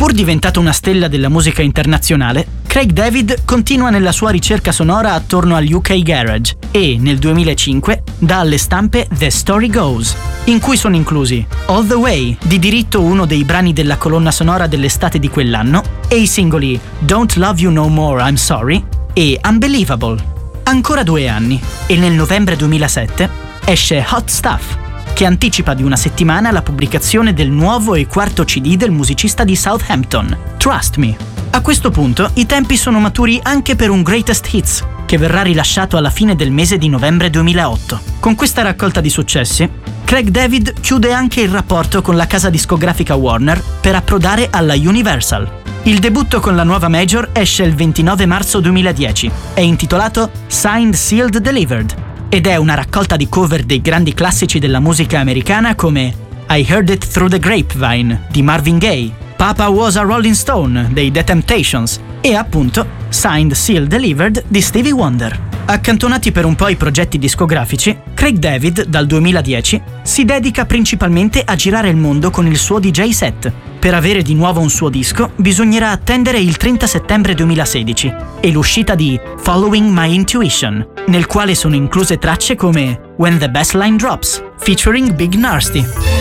Pur diventato una stella della musica internazionale, Craig David continua nella sua ricerca sonora attorno agli UK Garage e, nel 2005, dà alle stampe The Story Goes, in cui sono inclusi All the Way, di diritto uno dei brani della colonna sonora dell'estate di quell'anno, e i singoli Don't Love You No More I'm Sorry e Unbelievable. Ancora 2 anni, e nel novembre 2007 esce Hot Stuff, che anticipa di una settimana la pubblicazione del nuovo e quarto CD del musicista di Southampton, Trust Me. A questo punto i tempi sono maturi anche per un Greatest Hits, che verrà rilasciato alla fine del mese di novembre 2008. Con questa raccolta di successi, Craig David chiude anche il rapporto con la casa discografica Warner per approdare alla Universal. Il debutto con la nuova major esce il 29 marzo 2010, è intitolato Signed, Sealed, Delivered, ed è una raccolta di cover dei grandi classici della musica americana come I Heard It Through the Grapevine di Marvin Gaye, Papa Was a Rolling Stone dei The Temptations e appunto Signed, Sealed, Delivered di Stevie Wonder. Accantonati per un po' i progetti discografici, Craig David, dal 2010, si dedica principalmente a girare il mondo con il suo DJ set. Per avere di nuovo un suo disco, bisognerà attendere il 30 settembre 2016 e l'uscita di Following My Intuition, nel quale sono incluse tracce come When the Bassline Drops, featuring Big Narsty.